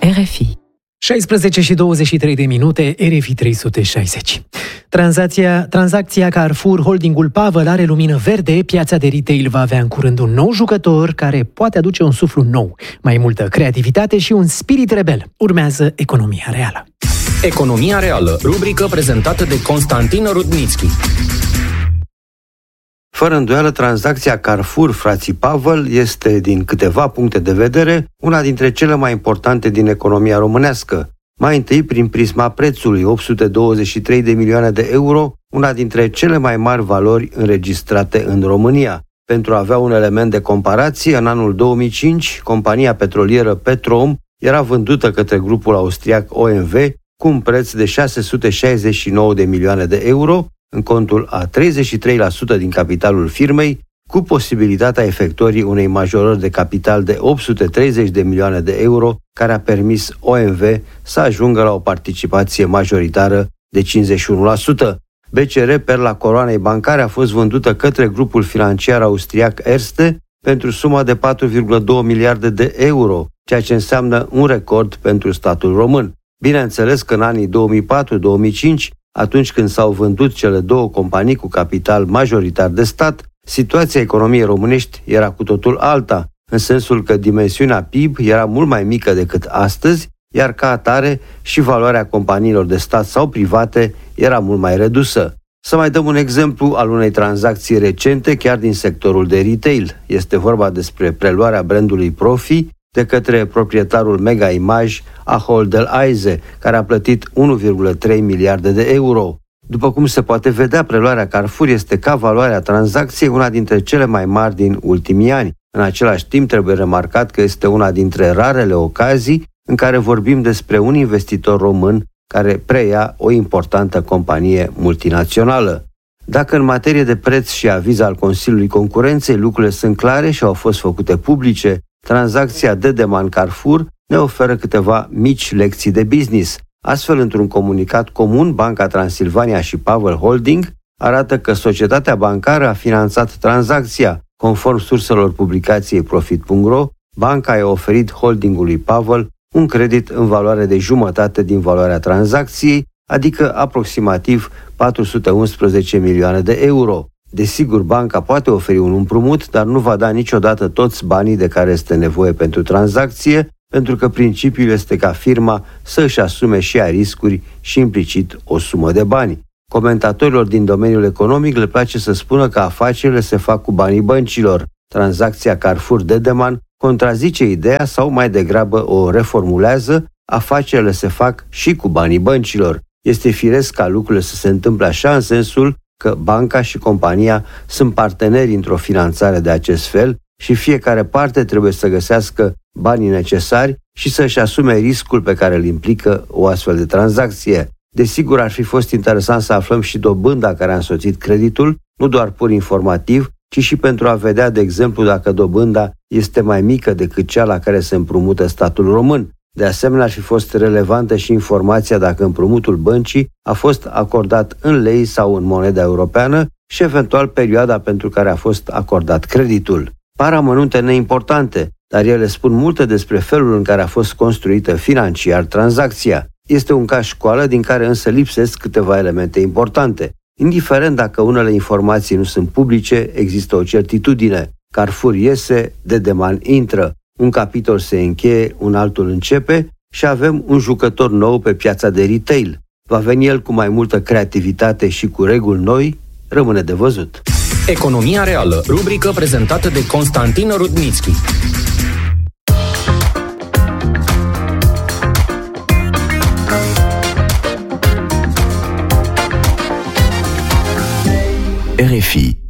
RFI. 16 și 23 de minute, RFI 360. Tranzacția Carrefour, holdingul Pavel are lumină verde, piața de retail va avea în curând un nou jucător care poate aduce un suflu nou, mai multă creativitate și un spirit rebel. Urmează Economia Reală. Economia Reală, rubrică prezentată de Constantin Rudnitschi. Fără îndoială, tranzacția Carrefour, frații Pavel, este, din câteva puncte de vedere, una dintre cele mai importante din economia românească. Mai întâi, prin prisma prețului, 823 de milioane de euro, una dintre cele mai mari valori înregistrate în România. Pentru a avea un element de comparație, în anul 2005, compania petrolieră Petrom era vândută către grupul austriac OMV cu un preț de 669 de milioane de euro, în contul a 33% din capitalul firmei, cu posibilitatea efectuării unei majorări de capital de 830 de milioane de euro, care a permis OMV să ajungă la o participație majoritară de 51%. BCR, perla coroanei bancare, a fost vândută către grupul financiar austriac Erste pentru suma de 4,2 miliarde de euro, ceea ce înseamnă un record pentru statul român. Bineînțeles că în anii 2004-2005, atunci când s-au vândut cele două companii cu capital majoritar de stat, situația economiei românești era cu totul alta, în sensul că dimensiunea PIB era mult mai mică decât astăzi, iar ca atare și valoarea companiilor de stat sau private era mult mai redusă. Să mai dăm un exemplu al unei tranzacții recente chiar din sectorul de retail. Este vorba despre preluarea brandului Profi de către proprietarul Mega Image, Ahold Delhaize, care a plătit 1,3 miliarde de euro. După cum se poate vedea, preluarea Carrefour este ca valoarea tranzacției una dintre cele mai mari din ultimii ani. În același timp, trebuie remarcat că este una dintre rarele ocazii în care vorbim despre un investitor român care preia o importantă companie multinațională. Dacă în materie de preț și aviz al Consiliului Concurenței lucrurile sunt clare și au fost făcute publice, tranzacția Dedeman Carrefour ne oferă câteva mici lecții de business. Astfel, într-un comunicat comun, Banca Transilvania și Pavel Holding arată că societatea bancară a finanțat tranzacția. Conform surselor publicației Profit.ro, banca i-a oferit holdingului Pavel un credit în valoare de jumătate din valoarea tranzacției, adică aproximativ 411 milioane de euro. Desigur, banca poate oferi un împrumut, dar nu va da niciodată toți banii de care este nevoie pentru tranzacție, pentru că principiul este ca firma să își asume și ea riscuri și implicit o sumă de bani. Comentatorilor din domeniul economic le place să spună că afacerile se fac cu banii băncilor. Tranzacția Carrefour-Dedeman contrazice ideea sau mai degrabă o reformulează, afacerile se fac și cu banii băncilor. Este firesc ca lucrurile să se întâmple așa, în sensul că banca și compania sunt parteneri într-o finanțare de acest fel și fiecare parte trebuie să găsească banii necesari și să-și asume riscul pe care îl implică o astfel de tranzacție. Desigur, ar fi fost interesant să aflăm și dobânda care a însoțit creditul, nu doar pur informativ, ci și pentru a vedea, de exemplu, dacă dobânda este mai mică decât cea la care se împrumută statul român. De asemenea, ar fi fost relevantă și informația dacă împrumutul băncii a fost acordat în lei sau în moneda europeană și eventual perioada pentru care a fost acordat creditul. Par amănunte neimportante, dar ele spun multe despre felul în care a fost construită financiar tranzacția. Este un caz școală din care însă lipsesc câteva elemente importante. Indiferent dacă unele informații nu sunt publice, există o certitudine. Carrefour iese, Dedeman intră. Un capitol se încheie, un altul începe și avem un jucător nou pe piața de retail. Va veni el cu mai multă creativitate și cu reguli noi? Rămâne de văzut. Economia Reală, rubrică prezentată de Constantin Rudnitschi. RFI